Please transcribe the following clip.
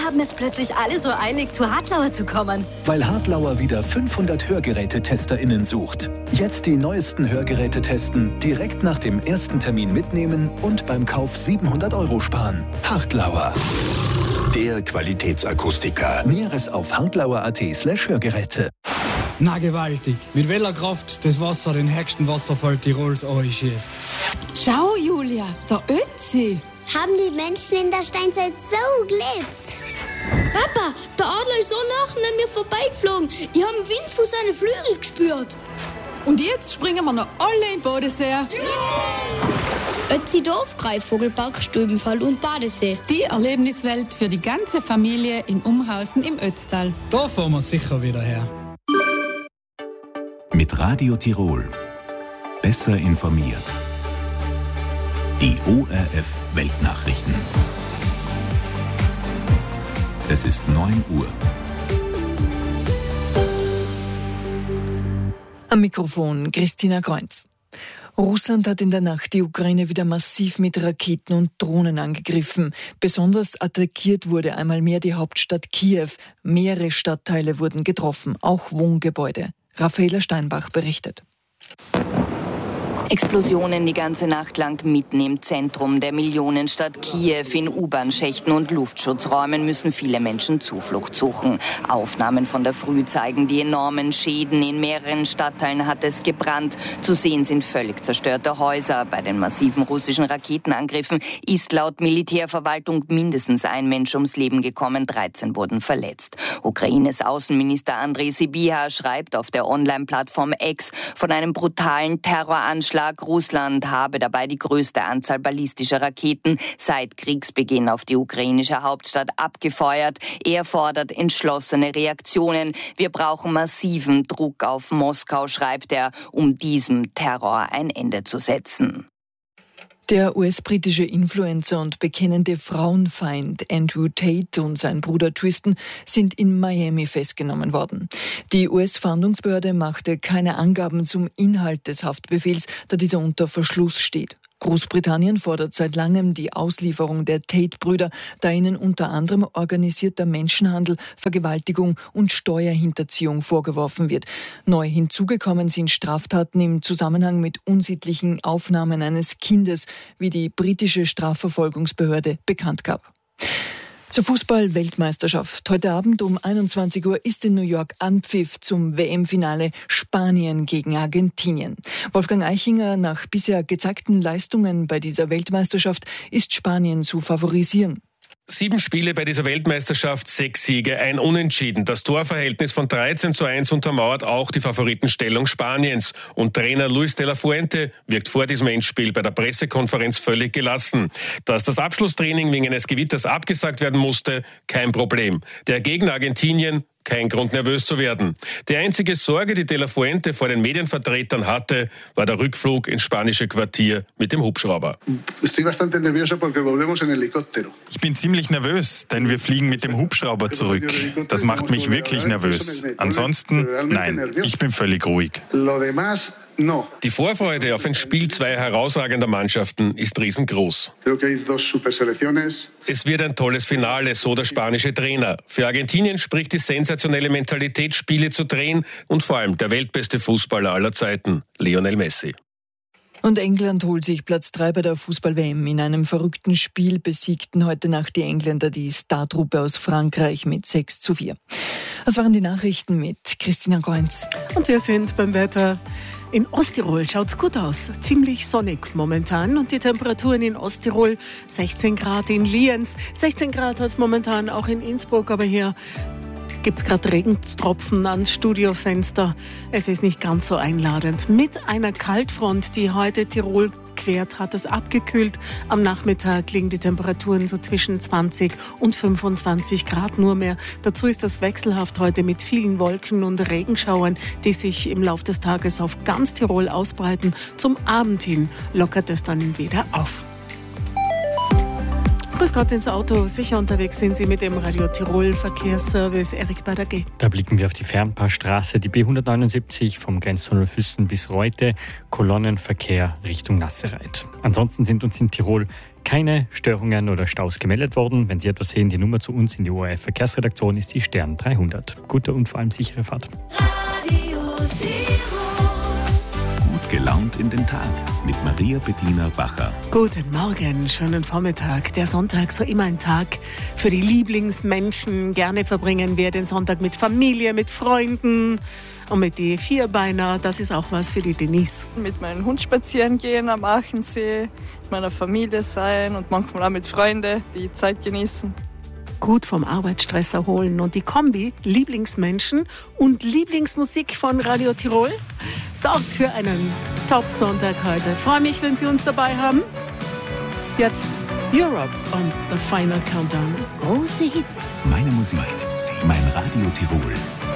haben es plötzlich alle so eilig, zu Hartlauer zu kommen? Weil Hartlauer wieder 500 HörgerätetesterInnen sucht. Jetzt die neuesten Hörgeräte testen, direkt nach dem ersten Termin mitnehmen und beim Kauf 700 € sparen. Hartlauer. Der Qualitätsakustiker. Näheres auf hartlauer.at/Hörgeräte. Na gewaltig. Mit welcher Kraft das Wasser den höchsten Wasserfall Tirols einschießt. Schau, Julia, der Ötzi. Haben die Menschen in der Steinzeit so gelebt? Papa, der Adler ist so nah an mir vorbeigeflogen. Ich habe den Wind von seinen Flügeln gespürt. Und jetzt springen wir noch alle in Bodensee. Ötzidorf, Greifvogelpark, Stübenfall und Badesee. Die Erlebniswelt für die ganze Familie in Umhausen im Ötztal. Da fahren wir sicher wieder her. Mit Radio Tirol. Besser informiert. Die ORF Weltnachrichten. Es ist 9 Uhr. Am Mikrofon Christina Kreunz. Russland hat in der Nacht die Ukraine wieder massiv mit Raketen und Drohnen angegriffen. Besonders attackiert wurde einmal mehr die Hauptstadt Kiew. Mehrere Stadtteile wurden getroffen, auch Wohngebäude. Raffaela Steinbach berichtet. Explosionen die ganze Nacht lang mitten im Zentrum der Millionenstadt Kiew. In U-Bahn-Schächten und Luftschutzräumen müssen viele Menschen Zuflucht suchen. Aufnahmen von der Früh zeigen die enormen Schäden. In mehreren Stadtteilen hat es gebrannt. Zu sehen sind völlig zerstörte Häuser. Bei den massiven russischen Raketenangriffen ist laut Militärverwaltung mindestens ein Mensch ums Leben gekommen, 13 wurden verletzt. Ukraines Außenminister Andrei Sybiha schreibt auf der Online-Plattform X von einem brutalen Terroranschlag. Russland habe dabei die größte Anzahl ballistischer Raketen seit Kriegsbeginn auf die ukrainische Hauptstadt abgefeuert. Er fordert entschlossene Reaktionen. Wir brauchen massiven Druck auf Moskau, schreibt er, um diesem Terror ein Ende zu setzen. Der US-britische Influencer und bekennende Frauenfeind Andrew Tate und sein Bruder Tristan sind in Miami festgenommen worden. Die US-Fahndungsbehörde machte keine Angaben zum Inhalt des Haftbefehls, da dieser unter Verschluss steht. Großbritannien fordert seit langem die Auslieferung der Tate-Brüder, da ihnen unter anderem organisierter Menschenhandel, Vergewaltigung und Steuerhinterziehung vorgeworfen wird. Neu hinzugekommen sind Straftaten im Zusammenhang mit unsittlichen Aufnahmen eines Kindes, wie die britische Strafverfolgungsbehörde bekannt gab. Zur Fußball-Weltmeisterschaft. Heute Abend um 21 Uhr ist in New York Anpfiff zum WM-Finale Spanien gegen Argentinien. Wolfgang Eichinger, nach bisher gezeigten Leistungen bei dieser Weltmeisterschaft ist Spanien zu favorisieren. 7 Spiele bei dieser Weltmeisterschaft, 6 Siege, ein Unentschieden. Das Torverhältnis von 13:1 untermauert auch die Favoritenstellung Spaniens. Und Trainer Luis de la Fuente wirkt vor diesem Endspiel bei der Pressekonferenz völlig gelassen. Dass das Abschlusstraining wegen eines Gewitters abgesagt werden musste, kein Problem. Der Gegner Argentinien, kein Grund, nervös zu werden. Die einzige Sorge, die de la Fuente vor den Medienvertretern hatte, war der Rückflug ins spanische Quartier mit dem Hubschrauber. Ich bin ziemlich nervös, denn wir fliegen mit dem Hubschrauber zurück. Das macht mich wirklich nervös. Ansonsten, nein, ich bin völlig ruhig. Die Vorfreude auf ein Spiel zweier herausragender Mannschaften ist riesengroß. Es wird ein tolles Finale, so der spanische Trainer. Für Argentinien spricht die sensationelle Mentalität, Spiele zu drehen und vor allem der weltbeste Fußballer aller Zeiten, Lionel Messi. Und England holt sich Platz 3 bei der Fußball-WM. In einem verrückten Spiel besiegten heute Nacht die Engländer die Startruppe aus Frankreich mit 6:4. Das waren die Nachrichten mit Christina Kreunz. Und wir sind beim Wetter. In Osttirol schaut's gut aus. Ziemlich sonnig momentan. Und die Temperaturen in Osttirol 16 Grad in Lienz. 16 Grad hat es momentan auch in Innsbruck. Aber hier gibt's gerade Regentropfen ans Studiofenster. Es ist nicht ganz so einladend. Mit einer Kaltfront, die heute Tirol quert, hat es abgekühlt. Am Nachmittag liegen die Temperaturen so zwischen 20 und 25 Grad nur mehr. Dazu ist das wechselhaft heute mit vielen Wolken und Regenschauern, die sich im Laufe des Tages auf ganz Tirol ausbreiten. Zum Abend hin lockert es dann wieder auf. Grüß Gott ins Auto. Sicher unterwegs sind Sie mit dem Radio Tirol Verkehrsservice. Erik Badage. Da blicken wir auf die Fernpassstraße, die B179 vom Grenztunnel Füssen bis Reute, Kolonnenverkehr Richtung Nassereit. Ansonsten sind uns in Tirol keine Störungen oder Staus gemeldet worden. Wenn Sie etwas sehen, die Nummer zu uns in die ORF Verkehrsredaktion ist die Stern 300. Gute und vor allem sichere Fahrt. Gut gelaunt in den Tag mit Maria Bettina Bacher. Guten Morgen, schönen Vormittag. Der Sonntag so immer ein Tag für die Lieblingsmenschen. Gerne verbringen wir den Sonntag mit Familie, mit Freunden und mit die Vierbeiner. Das ist auch was für die Denise. Mit meinem Hund spazieren gehen am Aachensee, mit meiner Familie sein und manchmal auch mit Freunden die Zeit genießen. Gut vom Arbeitsstress erholen und die Kombi Lieblingsmenschen und Lieblingsmusik von Radio Tirol sorgt für einen Top-Sonntag heute. Freue mich, wenn Sie uns dabei haben. Jetzt Europe und The Final Countdown. Große Hits. Meine Musik, mein Radio Tirol.